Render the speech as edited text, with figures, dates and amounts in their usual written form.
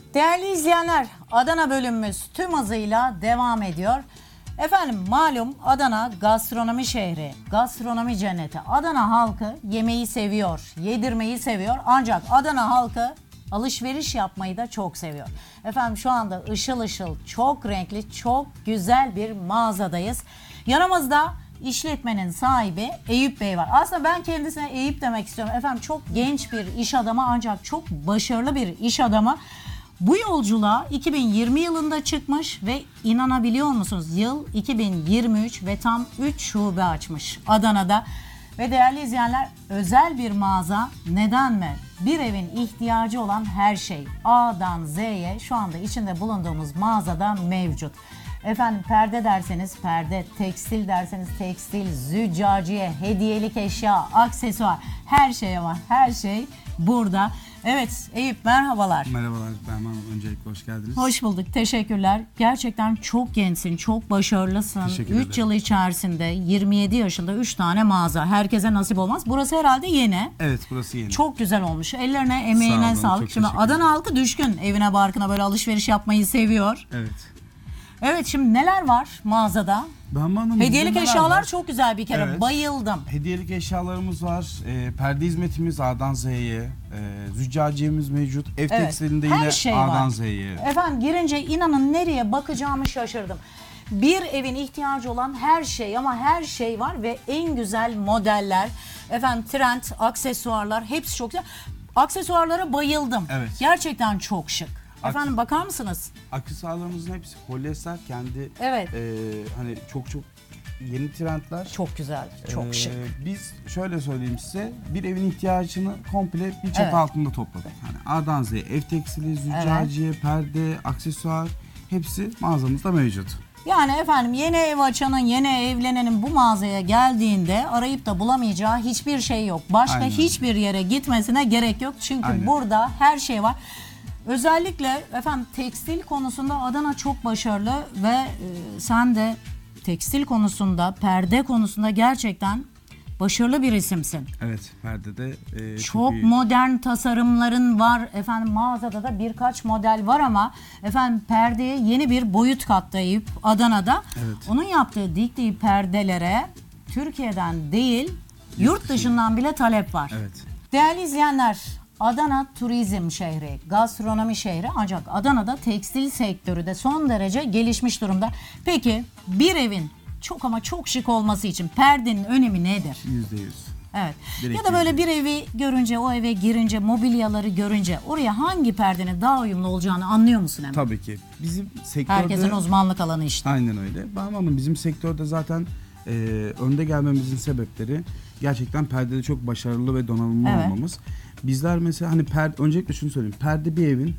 Değerli izleyenler, Adana bölümümüz tüm hızıyla devam ediyor. Efendim malum Adana gastronomi şehri, gastronomi cenneti. Adana halkı yemeği seviyor, yedirmeyi seviyor. Ancak Adana halkı alışveriş yapmayı da çok seviyor. Efendim şu anda ışıl ışıl, çok renkli, çok güzel bir mağazadayız. Yanımızda işletmenin sahibi Eyüp Bey var. Aslında ben kendisine Eyüp demek istiyorum. Efendim çok genç bir iş adamı ancak çok başarılı bir iş adamı. Bu yolculuğa 2020 yılında çıkmış ve inanabiliyor musunuz? Yıl 2023 ve tam 3 şube açmış Adana'da. Ve değerli izleyenler, özel bir mağaza, neden mi? Bir evin ihtiyacı olan her şey A'dan Z'ye şu anda içinde bulunduğumuz mağazada mevcut. Efendim perde derseniz perde, tekstil derseniz tekstil, züccaciye, hediyelik eşya, aksesuar, her şey var. Her şey burada. Evet Eyüp, merhabalar. Merhabalar Berman Hanım, öncelikle hoş geldiniz. Hoş bulduk, teşekkürler. Gerçekten çok gençsin, çok başarılısın. Teşekkür 3 ederim. yıl içerisinde 27 yaşında 3 tane mağaza. Herkese nasip olmaz. Burası herhalde yeni. Evet, burası yeni. Çok güzel olmuş. Ellerine, emeğine Sağ olun, sağlık. çok Şimdi teşekkür ederim. Adana halkı düşkün. Evine barkına böyle alışveriş yapmayı seviyor. Evet. Evet, şimdi neler var mağazada? Berman Hanım, Hediyelik bizde neler eşyalar var? çok güzel bir kere. Evet. Bayıldım. Hediyelik eşyalarımız var. Perde hizmetimiz A'dan Z'ye. Züccaciyemiz mevcut. Ev Evet, tekstilinde her yine şey var. A'dan Z'ye. Efendim girince inanın nereye bakacağımı şaşırdım. Bir evin ihtiyacı olan her şey, ama her şey var ve en güzel modeller. Efendim trend, aksesuarlar hepsi çok güzel. Aksesuarlara bayıldım. Evet. Gerçekten çok şık. Efendim bakar mısınız? Aksesuarlarımızın hepsi polyester, kendi Evet. hani çok yeni trendler. Çok güzel, çok şık. Biz şöyle söyleyeyim size, bir evin ihtiyacını komple bir çatı Evet. altında topladık. Hani A'dan Z'ye ev tekstili, züccaciye, perde, aksesuar hepsi mağazamızda mevcut. Yani efendim yeni ev açanın, yeni evlenenin bu mağazaya geldiğinde arayıp da bulamayacağı hiçbir şey yok. Başka Aynen. hiçbir yere gitmesine gerek yok. Çünkü Aynen. burada her şey var. Özellikle efendim tekstil konusunda Adana çok başarılı ve sen de tekstil konusunda, perde konusunda gerçekten başarılı bir isimsin. Evet, perdede Çok iyi. modern tasarımların var. Efendim mağazada da birkaç model var ama efendim perdeye yeni bir boyut kattı Eyüp Adana'da. Evet. Onun yaptığı, diktiği perdelere Türkiye'den değil, yurt dışından bile talep var. Evet. Değerli izleyenler, Adana turizm şehri, gastronomi şehri, ancak Adana'da tekstil sektörü de son derece gelişmiş durumda. Peki bir evin çok ama çok şık olması için perdenin önemi nedir? %100. Evet. Direkt Ya da böyle yüzde bir evi görünce, o eve girince, mobilyaları görünce oraya hangi perdenin daha uyumlu olacağını anlıyor musun hemen? Tabii ki. Bizim sektörde... Herkesin uzmanlık alanı işte. Aynen öyle. Bahman Hanım, bizim sektörde zaten önde gelmemizin sebepleri gerçekten perdede çok başarılı ve donanımlı Evet. olmamız. Bizler mesela hani öncelikle şunu söyleyeyim. Perde bir evin